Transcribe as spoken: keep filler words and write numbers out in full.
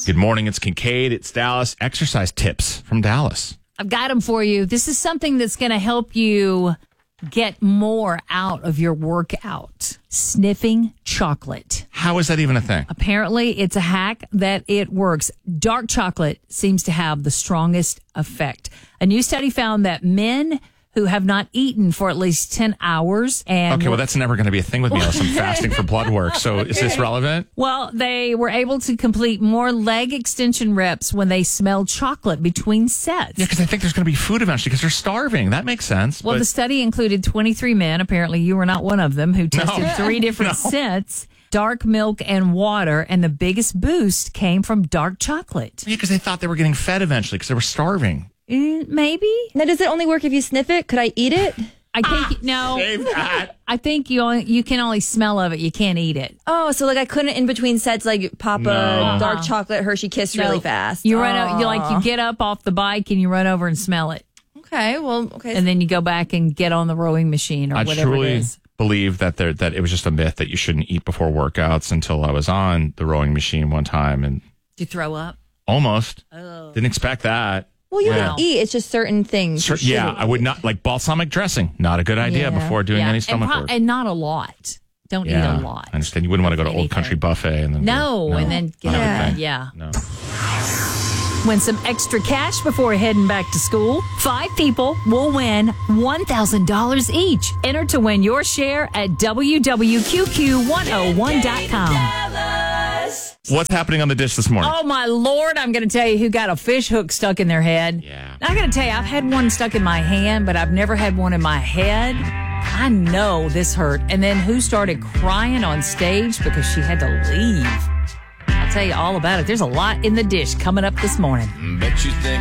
Good morning. It's Kincaid. It's Dallas. Exercise tips from Dallas. I've got them for you. This is something that's going to help you get more out of your workout. Sniffing chocolate. How is that even a thing? Apparently, it's a hack that it works. Dark chocolate seems to have the strongest effect. A new study found that men who have not eaten for at least ten hours and Okay, well, that's never going to be a thing with me unless I'm fasting for blood work. So is this relevant? Well, they were able to complete more leg extension reps when they smelled chocolate between sets. Yeah, because I think there's going to be food eventually because they're starving. That makes sense. Well, but... the study included twenty-three men. Apparently, you were not one of them who tested No. three different No. scents, dark milk and water, and the biggest boost came from dark chocolate. Yeah, because they thought they were getting fed eventually because they were starving. Mm, maybe. Now, does it only work if you sniff it? Could I eat it? I think no. Save that. I think you only, you can only smell of it. You can't eat it. Oh, so like I couldn't in between sets like pop No. a dark chocolate Hershey Kiss No. really fast. You run out, you Aw. like you get up off the bike and you run over and smell it, Okay, well, okay. and then you go back and get on the rowing machine or I whatever truly it is. believe that there that it was just a myth that you shouldn't eat before workouts until I was on the rowing machine one time and Do you throw up? almost Oh. didn't expect that. well, you Yeah. can eat. It's just certain things. Sure, you yeah, shouldn't I would not like balsamic dressing. Not a good idea Yeah. before doing Yeah, any and, stomach pro- work. and not a lot. Don't yeah, eat a lot. I understand. You wouldn't want to go to Old Anything. Country Buffet and then No, and then get not a good yeah. thing. yeah. No. Win some extra cash before heading back to school. Five people will win one thousand dollars each. Enter to win your share at W W Q Q one oh one dot com. What's happening on the dish this morning? Oh, my Lord. I'm going to tell you who got a fish hook stuck in their head. Yeah. I got to tell you, I've had one stuck in my hand, but I've never had one in my head. I know this hurt. And then who started crying on stage because she had to leave? I'll tell you all about it. There's a lot in the dish coming up this morning. Bet you think